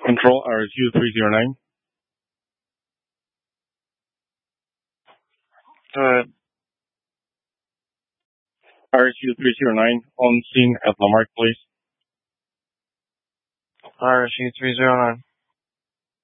Control RSU 309. RSU 309 on scene at Lamarck Place. RSU 309.